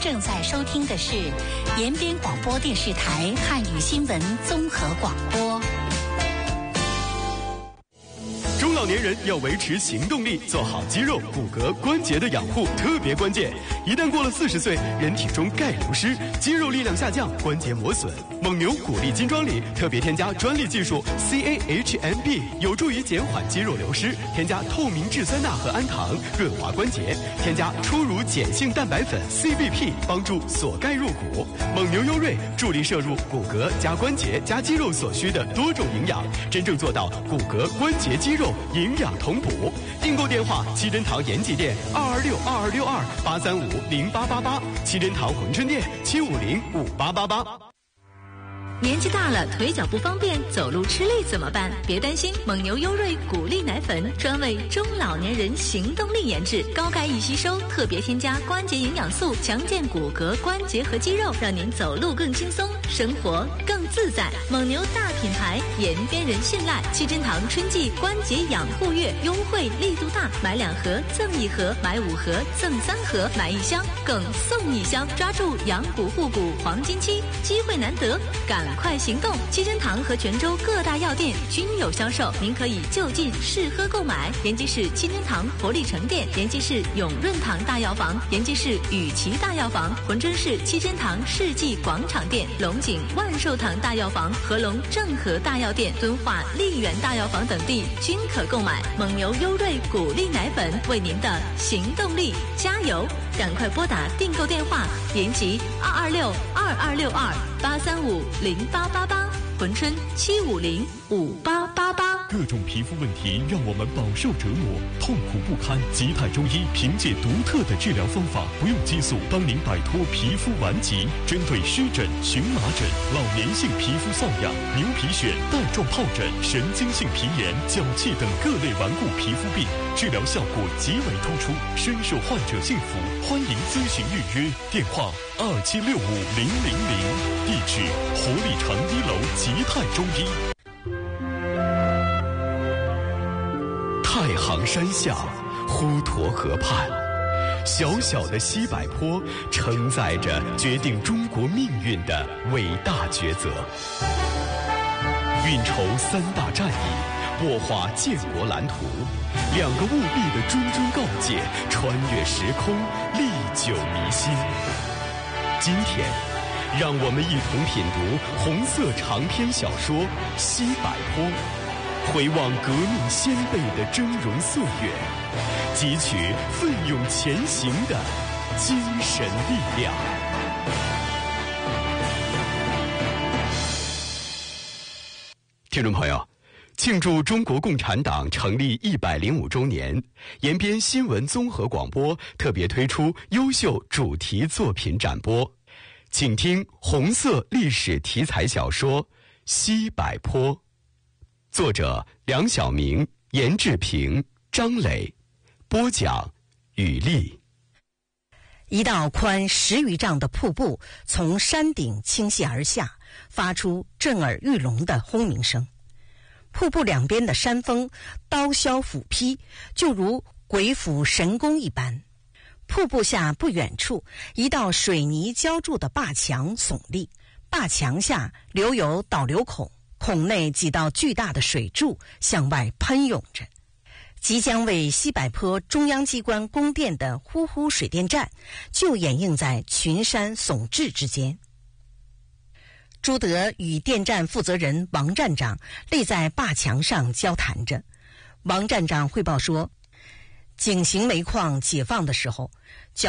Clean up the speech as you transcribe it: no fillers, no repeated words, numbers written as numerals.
正在收听的是延边广播电视台汉语新闻综合广播。 中老年人要维持行动力，做好肌肉、骨骼、关节的养护特别关键。一旦过了40岁，人体中钙流失，肌肉力量下降，关节磨损。蒙牛谷粒金装里特别添加专利技术 CAHMB， 有助于减缓肌肉流失。添加透明质酸钠和氨糖，润滑关节。添加初乳碱性蛋白粉 CBP， 帮助锁钙入骨。蒙牛优瑞助力摄入骨骼加关节加肌肉所需的多种营养，真正做到骨骼、关节、肌肉营养同补。订购电话：七珍堂延吉店2262262835888，七珍堂珲春店7505888。 年纪大了，腿脚不方便，走路吃力怎么办？别担心，蒙牛优瑞谷粒奶粉专为中老年人行动力研制，高钙易吸收，特别添加关节营养素，强健骨骼、关节和肌肉，让您走路更轻松，生活更自在。蒙牛大品牌，延边人信赖。七珍堂春季关节养护月优惠力度大，买2盒赠1盒，买5盒赠3盒，买1箱更送1箱，抓住养骨护骨黄金期，机会难得，赶快行动！七珍堂和泉州各大药店均有销售，您可以就近试喝购买。延吉市七珍堂活力城店，延吉市永润堂大药房，延吉市雨琦大药房，珲春市七珍堂世纪广场店，龙井万寿堂大药房，合龙正和大药店，敦化丽园大药房等地均可购买。蒙牛优瑞谷粒奶粉，为您的行动力加油！赶快拨打订购电话：延吉226226283508888，珲春7505888。 各种皮肤问题让我们饱受折磨，痛苦不堪。吉泰中医凭借独特的治疗方法，不用激素，帮您摆脱皮肤顽疾。针对湿疹、荨麻疹、老年性皮肤瘙痒、牛皮癣、带状疱疹、神经性皮炎、脚气等各类顽固皮肤病，治疗效果极为突出，深受患者信服。欢迎咨询预约，电话27650000，地址活力城1楼吉泰中医。 太行山下，滹沱河畔，小小的西柏坡承载着决定中国命运的伟大抉择。运筹3大战役，擘画建国蓝图，2个务必的谆谆告诫，穿越时空，历久弥新。今天，让我们一同品读红色长篇小说《西柏坡》，回望革命先辈的峥嵘岁月，汲取奋勇前行的精神力量。听众朋友，庆祝中国共产党成立105周年，延边新闻综合广播特别推出优秀主题作品展播，请听红色历史题材小说《西柏坡》，作者梁晓明、严志平、张磊，播讲雨丽。 一道宽10余丈的瀑布从山顶倾泻而下，发出震耳欲聋的轰鸣声。瀑布两边的山峰刀削斧劈，就如鬼斧神工一般。瀑布下不远处，一道水泥浇筑的坝墙耸立，坝墙下留有导流孔，孔内几道巨大的水柱向外喷涌着。即将为西柏坡中央机关供电的呼呼水电站就掩映在群山耸峙之间。朱德与电站负责人王站长立在坝墙上交谈着。王站长汇报说，井陉煤矿解放的时候，